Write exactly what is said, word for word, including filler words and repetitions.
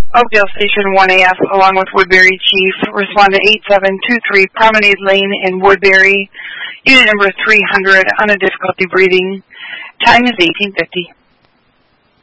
Oakdale Station one A F, along with Woodbury Chief, respond to eight seven two three Promenade Lane in Woodbury, unit number three hundred, on a difficulty breathing. Time is eighteen fifty.